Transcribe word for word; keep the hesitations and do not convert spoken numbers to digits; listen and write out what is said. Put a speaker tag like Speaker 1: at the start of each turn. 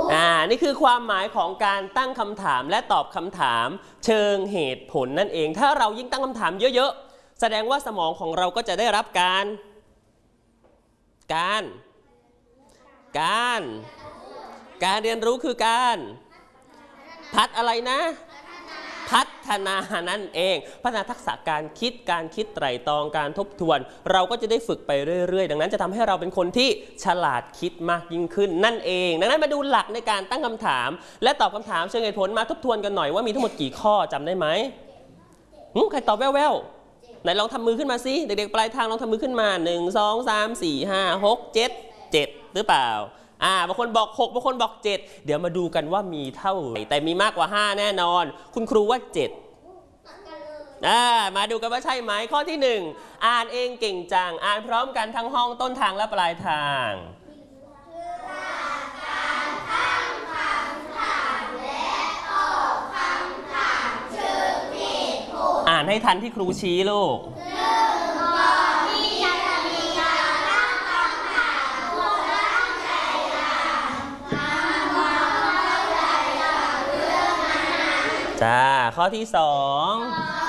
Speaker 1: อ่านี่คือความหมายของการตั้งคำถามและตอบคำถามเชิงเหตุผลนั่นเองถ้าเรายิ่งตั้งคำถามเยอะๆแสดงว่าสมองของเราก็จะได้รับการการการการเรียนรู้คือการพัฒอะไรนะพัฒนานั่นเองพัฒนาทักษะการคิดการคิดไตร่ตรองการทบทวนเราก็จะได้ฝึกไปเรื่อยๆดังนั้นจะทำให้เราเป็นคนที่ฉลาดคิดมากยิ่งขึ้นนั่นเองดังนั้นมาดูหลักในการตั้งคำถามและตอบคำถามเชิงเหตุผลมาทบทวนกันหน่อยว่ามีทั้งหมดกี่ข้อจำได้ไหมใครตอบแว่วๆไหนลองทำมือขึ้นมาสิเด็กๆปลายทางลองทำมือขึ้นมาหนึ่ง สอง สาม สี่ ห้า หก เจ็ด เจ็ดหรือเปล่าอ่าบางคนบอกหกบางคนบอกเจ็ดเดี๋ยวมาดูกันว่ามีเท่าไหร่แต่มีมากกว่าห้าแน่นอนคุณครูว่าเจ็ดอ่ามาดูกันว่าใช่ไหมข้อที่หนึ่งอ่านเองเก่งจังอ่านพร้อมกันทั้งห้องต้นทางและปลายทางอ่านให้ทันที่ครูชี้ลูกจ้าข้อที่สอง